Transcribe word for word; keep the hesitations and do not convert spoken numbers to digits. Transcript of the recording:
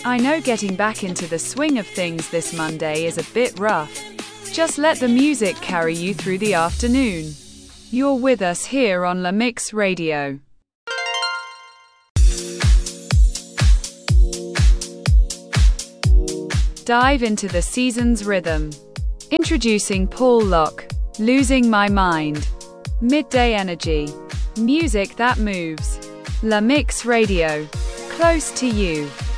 I know getting back into the swing of things this Monday is a bit rough. Just let the music carry you through the afternoon. You're with us here on La Mix Radio. Dive into the season's rhythm. Introducing Paul Locke, Losing My Mind. Midday energy. Music that moves. La Mix Radio. Close to you.